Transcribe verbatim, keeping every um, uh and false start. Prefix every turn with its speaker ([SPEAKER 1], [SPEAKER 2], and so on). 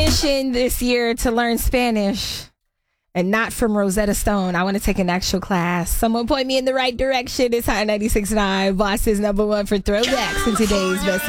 [SPEAKER 1] mission this year to learn Spanish. And not from Rosetta Stone. I want to take an actual class. Someone point me in the right direction. It's Hot ninety-six point nine. Boston's number one for throwbacks in today's best